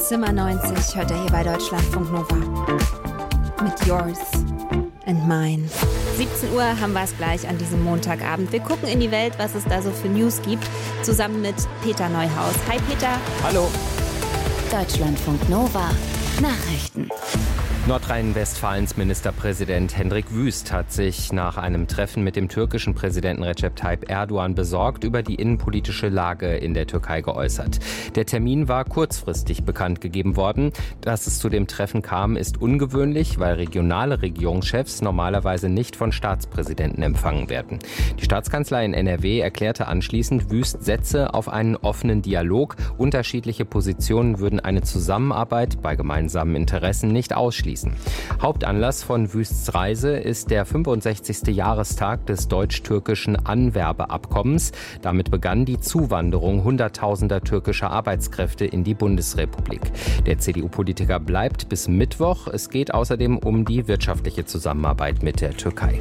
Zimmer 90 hört er hier bei Deutschlandfunk Nova. Mit Yours and Mine. 17 Uhr haben wir es gleich an diesem Montagabend. Wir gucken in die Welt, was es da so für News gibt, zusammen mit Peter Neuhaus. Hi Peter. Hallo. Deutschlandfunk Nova. Nachrichten. Nordrhein-Westfalens Ministerpräsident Hendrik Wüst hat sich nach einem Treffen mit dem türkischen Präsidenten Recep Tayyip Erdogan besorgt über die innenpolitische Lage in der Türkei geäußert. Der Termin war kurzfristig bekannt gegeben worden. Dass es zu dem Treffen kam, ist ungewöhnlich, weil regionale Regierungschefs normalerweise nicht von Staatspräsidenten empfangen werden. Die Staatskanzlei in NRW erklärte anschließend, Wüst setze auf einen offenen Dialog. Unterschiedliche Positionen würden eine Zusammenarbeit bei gemeinsamen Interessen nicht ausschließen. Hauptanlass von Wüsts Reise ist der 65. Jahrestag des deutsch-türkischen Anwerbeabkommens. Damit begann die Zuwanderung hunderttausender türkischer Arbeitskräfte in die Bundesrepublik. Der CDU-Politiker bleibt bis Mittwoch. Es geht außerdem um die wirtschaftliche Zusammenarbeit mit der Türkei.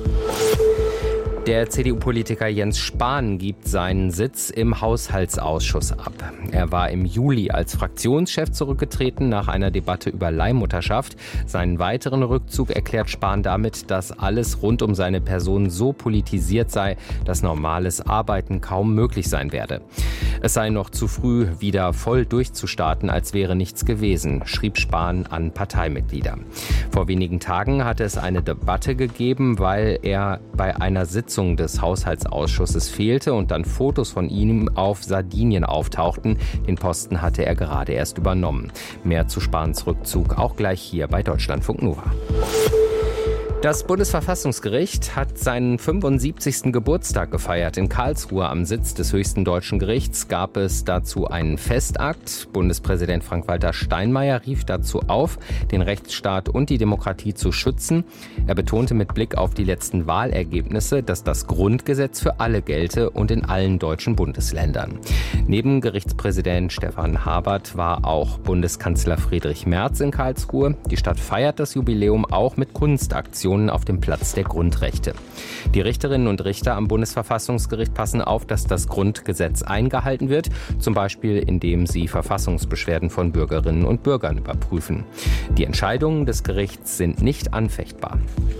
Der CDU-Politiker Jens Spahn gibt seinen Sitz im Haushaltsausschuss ab. Er war im Juli als Fraktionschef zurückgetreten nach einer Debatte über Leihmutterschaft. Seinen weiteren Rückzug erklärt Spahn damit, dass alles rund um seine Person so politisiert sei, dass normales Arbeiten kaum möglich sein werde. Es sei noch zu früh, wieder voll durchzustarten, als wäre nichts gewesen, schrieb Spahn an Parteimitglieder. Vor wenigen Tagen hatte es eine Debatte gegeben, weil er bei einer Sitzung des Haushaltsausschusses fehlte und dann Fotos von ihm auf Sardinien auftauchten. Den Posten hatte er gerade erst übernommen. Mehr zu Spahns Rückzug auch gleich hier bei Deutschlandfunk Nova. Das Bundesverfassungsgericht hat seinen 75. Geburtstag gefeiert. In Karlsruhe am Sitz des höchsten deutschen Gerichts gab es dazu einen Festakt. Bundespräsident Frank-Walter Steinmeier rief dazu auf, den Rechtsstaat und die Demokratie zu schützen. Er betonte mit Blick auf die letzten Wahlergebnisse, dass das Grundgesetz für alle gelte und in allen deutschen Bundesländern. Neben Gerichtspräsident Stefan Habert war auch Bundeskanzler Friedrich Merz in Karlsruhe. Die Stadt feiert das Jubiläum auch mit Kunstaktionen auf dem Platz der Grundrechte. Die Richterinnen und Richter am Bundesverfassungsgericht passen auf, dass das Grundgesetz eingehalten wird, zum Beispiel indem sie Verfassungsbeschwerden von Bürgerinnen und Bürgern überprüfen. Die Entscheidungen des Gerichts sind nicht anfechtbar.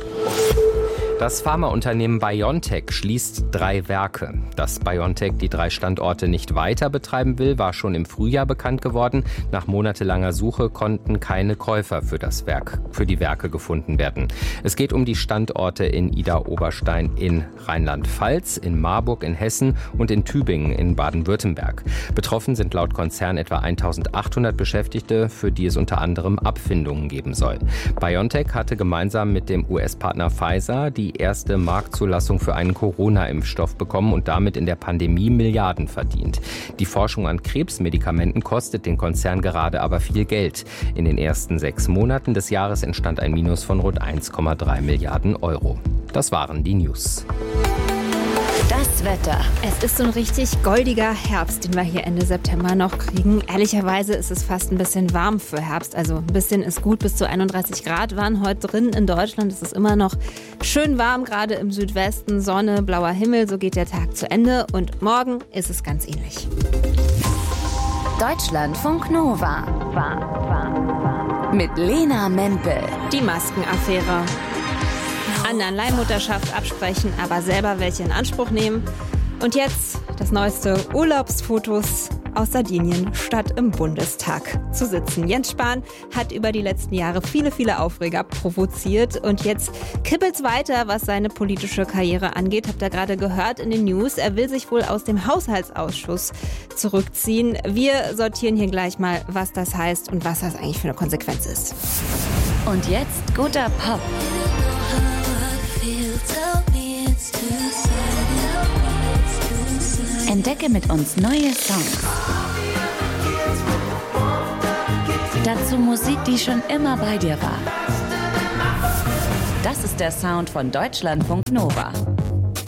Das Pharmaunternehmen BioNTech schließt 3 Werke. Dass BioNTech die 3 Standorte nicht weiter betreiben will, war schon im Frühjahr bekannt geworden. Nach monatelanger Suche konnten keine Käufer für die Werke gefunden werden. Es geht um die Standorte in Idar-Oberstein in Rheinland-Pfalz, in Marburg in Hessen und in Tübingen in Baden-Württemberg. Betroffen sind laut Konzern etwa 1800 Beschäftigte, für die es unter anderem Abfindungen geben soll. BioNTech hatte gemeinsam mit dem US-Partner Pfizer die erste Marktzulassung für einen Corona-Impfstoff bekommen und damit in der Pandemie Milliarden verdient. Die Forschung an Krebsmedikamenten kostet den Konzern gerade aber viel Geld. In den ersten 6 Monaten des Jahres entstand ein Minus von rund 1,3 Milliarden Euro. Das waren die News. Das Wetter. Es ist so ein richtig goldiger Herbst, den wir hier Ende September noch kriegen. Ehrlicherweise ist es fast ein bisschen warm für Herbst. Also ein bisschen ist gut, bis zu 31 Grad waren heute drin in Deutschland. Es ist immer noch schön warm, gerade im Südwesten. Sonne, blauer Himmel, so geht der Tag zu Ende. Und morgen ist es ganz ähnlich. Deutschlandfunk Nova. Mit Lena Mempel. Die Maskenaffäre. Anderen Leihmutterschaft absprechen, aber selber welche in Anspruch nehmen. Und jetzt das neueste: Urlaubsfotos aus Sardinien statt im Bundestag zu sitzen. Jens Spahn hat über die letzten Jahre viele Aufreger provoziert. Und jetzt kippelt's weiter, was seine politische Karriere angeht. Habt ihr gerade gehört in den News. Er will sich wohl aus dem Haushaltsausschuss zurückziehen. Wir sortieren hier gleich mal, was das heißt und was das eigentlich für eine Konsequenz ist. Und jetzt guter Pop. Entdecke mit uns neue Songs. Dazu Musik, die schon immer bei dir war. Das ist der Sound von Deutschlandfunk Nova.